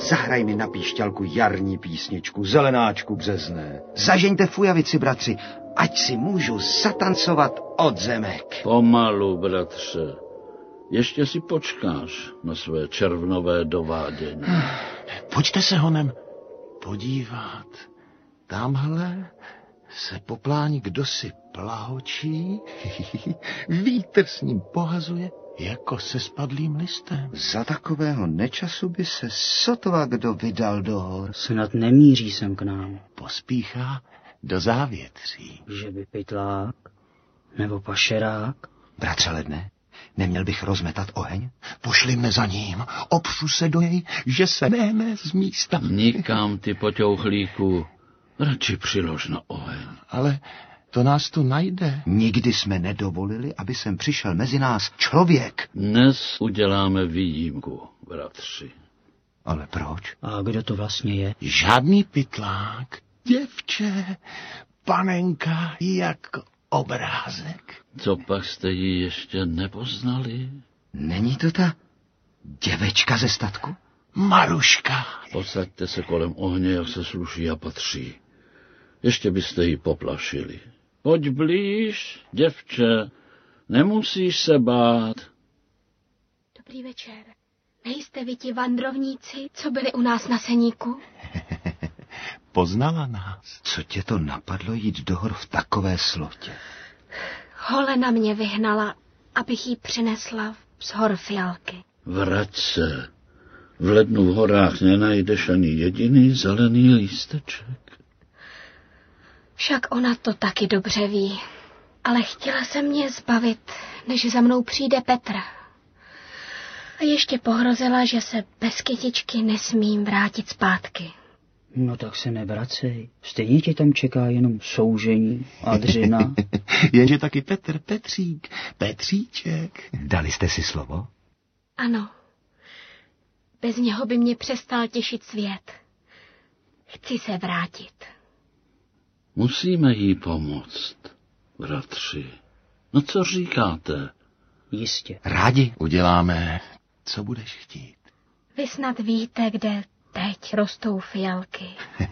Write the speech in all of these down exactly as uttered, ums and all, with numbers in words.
Zahraj mi na píšťalku jarní písničku, zelenáčku březné. Zažeňte fujavici, bratři, ať si můžu zatancovat od zemek. Pomalu, bratře. Ještě si počkáš na své červnové dovádění. Pojďte se honem podívat. Tamhle se po pláni kdosi plahočí, vítr s ním pohazuje jako se spadlým listem. Za takového nečasu by se sotva kdo vydal do hor. Snad nemíří sem k nám. Pospíchá do závětří. Že by pytlák nebo pašerák? Bratře Ledne, neměl bych rozmetat oheň? Pošli mne za ním, opřu se do něj, že se nehne z místa. Nikam, ty poťouchlíku, radši přilož na oheň. Ale to nás tu najde. Nikdy jsme nedovolili, aby sem přišel mezi nás člověk. Dnes uděláme výjimku, bratři. Ale proč? A kdo to vlastně je? Žádný pytlák, děvče, panenka jak obrázek. Co pak jste ji ještě nepoznali? Není to ta děvečka ze statku? Maruška. Posaďte se kolem ohně, jak se sluší a patří. Ještě byste ji poplašili. Pojď blíž, děvče, nemusíš se bát. Dobrý večer. Nejste vy ti vandrovníci, co byli u nás na Seníku? Poznala nás. Co tě to napadlo jít do hor v takové slotě? Holena mě vyhnala, abych jí přinesla z hor fialky. Vrať se. V lednu v horách nenajdeš ani jediný zelený lísteček. Však ona to taky dobře ví. Ale chtěla se mě zbavit, než za mnou přijde Petr. A ještě pohrozila, že se bez kytičky nesmím vrátit zpátky. No tak se nevracej. Stejně tě tam čeká jenom soužení a dřina. Jenže taky Petr, Petřík, Petříček. Dali jste si slovo? Ano. Bez něho by mě přestal těšit svět. Chci se vrátit. Musíme jí pomoct, bratři. No co říkáte? Jistě. Rádi. Uděláme, co budeš chtít. Vy snad víte, kde teď rostou fialky.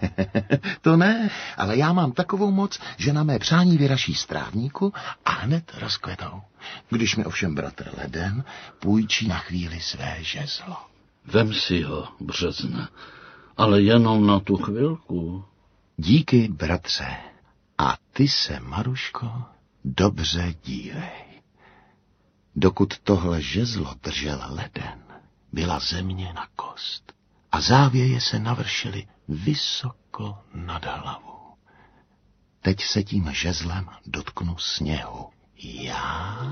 To ne, ale já mám takovou moc, že na mé přání vyraší z trávníku a hned rozkvetou. Když mi ovšem bratr Leden půjčí na chvíli své žezlo. Vem si ho, březne, ale jenom na tu chvilku. Díky, bratře. A ty se, Maruško, dobře dívej. Dokud tohle žezlo držel Leden, byla země na kost a závěje se navršily vysoko nad hlavu. Teď se tím žezlem dotknu sněhu. Já?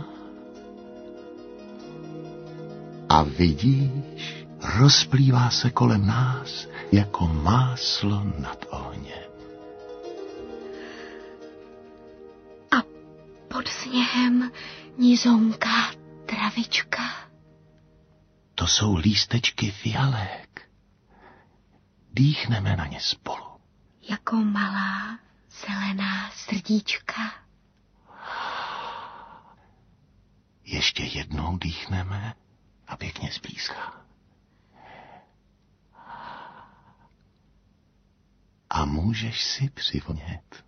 A vidíš, rozplývá se kolem nás jako máslo nad ohněm. A pod sněhem nizonká travička. To jsou lístečky fialek. Dýchneme na ně spolu. Jako malá zelená srdíčka. Ještě jednou dýchneme a pěkně zblízka. A můžeš si přivonět.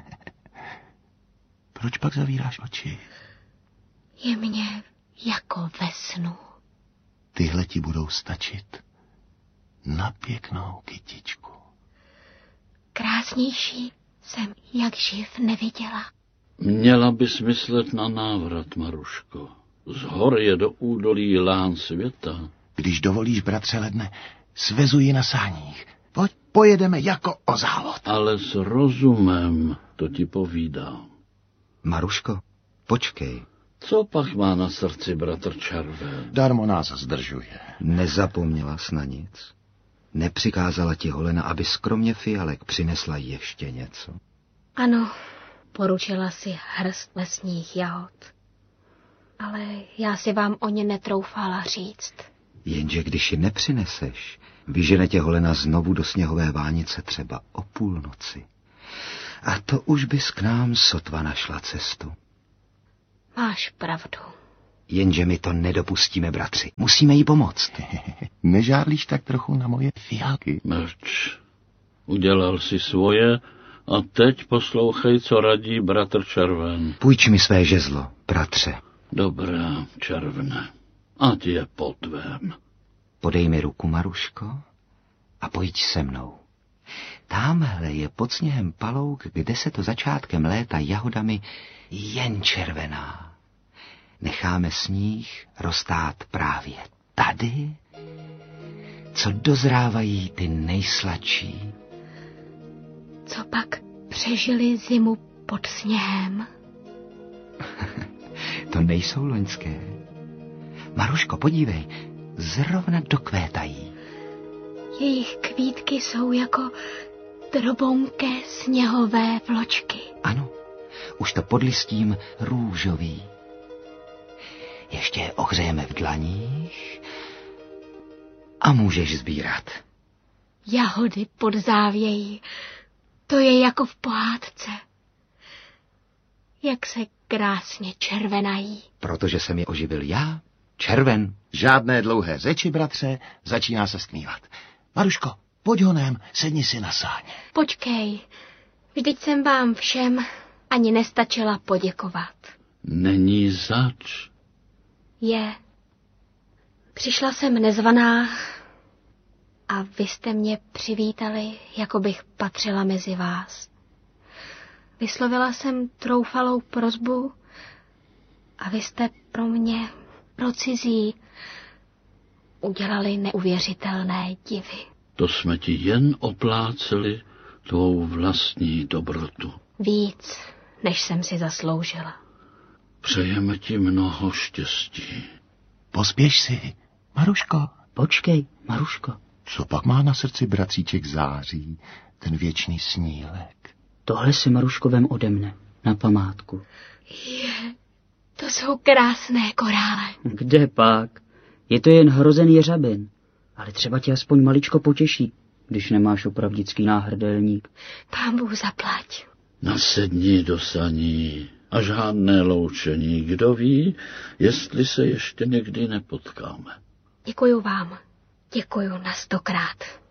Proč pak zavíráš oči? Je mně jako ve snu. Tyhle ti budou stačit na pěknou kytičku. Krásnější jsem jak živ neviděla. Měla bys myslet na návrat, Maruško. Z hor je do údolí lán světa. Když dovolíš, bratře Ledne, svezu ji na sáních. Pojď, pojedeme jako o závod. Ale s rozumem, to ti povídám. Maruško, počkej. Co pak má na srdci bratr Červen? Darmo nás zdržuje. Nezapomněla jsi na nic? Nepřikázala ti Holena, aby kromě fialek přinesla ještě něco? Ano, poručila si hrst lesních jahod. Ale já si vám o ně netroufala říct. Jenže když ji nepřineseš, vyžene tě Holena znovu do sněhové vánice třeba o půlnoci. A to už bys k nám sotva našla cestu. Máš pravdu. Jenže my to nedopustíme, bratři. Musíme jí pomoct. Nežádlíš tak trochu na moje fialky? Mlč. Udělal si svoje a teď poslouchej, co radí bratr Červen. Půjč mi své žezlo, bratře. Dobrá, Červene. Ať je po tvém. Podej mi ruku, Maruško, a pojď se mnou. Támhle je pod sněhem palouk, kde se to začátkem léta jahodami jen červená. Necháme sníh roztát právě tady, co dozrávají ty nejsladší. Co pak přežili zimu pod sněhem? To nejsou loňské. Maruško, podívej, zrovna dokvétají. Jejich kvítky jsou jako drobonké sněhové vločky. Ano, už to pod listím růžový. Ještě je ohřejeme v dlaních a můžeš sbírat. Jahody pod závějí, to je jako v pohádce. Jak se krásně červenají. Protože jsem je oživil já, Červen. Žádné dlouhé řeči, bratře, začíná se stmívat. Maruško, pojď honem, sedni si na sáně. Počkej, vždyť jsem vám všem ani nestačila poděkovat. Není zač. Je. Přišla jsem nezvaná a vy jste mě přivítali, jako bych patřila mezi vás. Vyslovila jsem troufalou prosbu a vy jste pro mě, pro cizí, udělali neuvěřitelné divy. To jsme ti jen opláceli tvou vlastní dobrotu. Víc, než jsem si zasloužila. Přejeme ti mnoho štěstí. Pospěš si, Maruško. Počkej, Maruško. Co pak má na srdci bratříček září, ten věčný snílek? Tohle si Maruško vem ode mne, na památku. Je, to jsou krásné korále. Kde pak? Je to jen hrozen jeřabin. Ale třeba tě aspoň maličko potěší, když nemáš opravdický náhrdelník. Pán Bůh zaplať. Nasedni do saní a žádné loučení. Kdo ví, jestli se ještě někdy nepotkáme. Děkuju vám. Děkuju na stokrát.